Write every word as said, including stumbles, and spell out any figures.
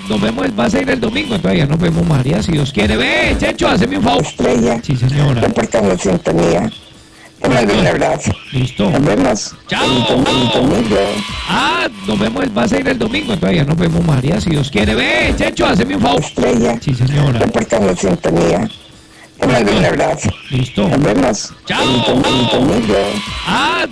nos vemos, vas a ir el domingo, entonces ya nos vemos, María, si Dios quiere. Ve, Checho, hazme un favor. Estrella, Sí, señora. reportando sintonía. Te mando un abrazo. Listo. Nos vemos. Chao. El dom- el domingo. Ah, nos vemos, vas a ir el domingo, entonces ya nos vemos, María, si Dios quiere. Ve, Checho, hazme un favor. Estrella, Sí, señora. reportando sintonía. Te mando un abrazo. Listo. Nos vemos. Chao. El dom- el domingo. Ah,